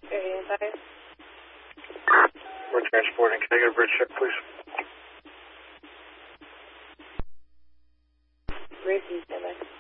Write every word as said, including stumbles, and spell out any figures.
eighty-five. We're transporting. Can I get a bridge check, please? Gracie, stand by.